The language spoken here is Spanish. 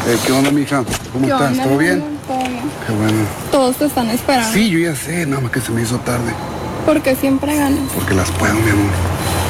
¿Qué onda, mija? ¿Cómo estás? onda, ¿Todo bien? Todo bien. Qué bueno. Todos te están esperando. Sí, yo ya sé, nada más que se me hizo tarde. Porque siempre ganas. Porque las puedo, mi amor.